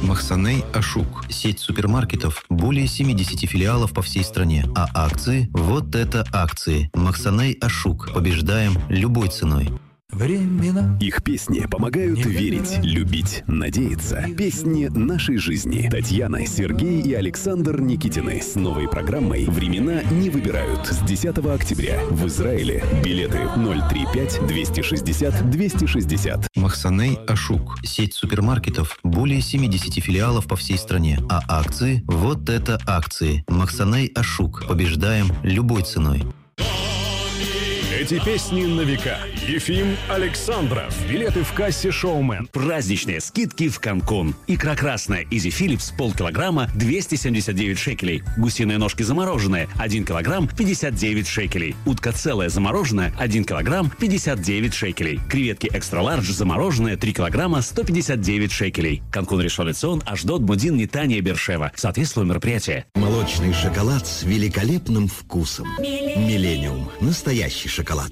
Махсаней Ашук. Сеть супермаркетов. Более 70 филиалов по всей стране. А акции? Вот это акции. Махсаней Ашук. Побеждаем любой ценой. Времена. Их песни помогают верить, любить, надеяться. Песни нашей жизни. Татьяна, Сергей и Александр Никитины с новой программой «Времена не выбирают». С 10 октября в Израиле. Билеты 035-260-260. Махсаней Ашук. Сеть супермаркетов. Более 70 филиалов по всей стране. А акции? Вот это акции. Махсаней Ашук. Побеждаем любой ценой. Эти песни на века. Ефим Александров. Билеты в кассе «Шоумен». Праздничные скидки в Канкун. Икра красная Изи Филлипс полкилограмма 279 шекелей. Гусиные ножки замороженные 1 килограмм 59 шекелей. Утка целая замороженная 1 килограмм 59 шекелей. Креветки экстра лардж замороженные 3 килограмма 159 шекелей. Канкун, Ришон ле-Цион, Ашдод, Мудин, Нетания, Бершева. Соответствует мероприятие. Молочный шоколад с великолепным вкусом. Миллениум. Настоящий шоколад.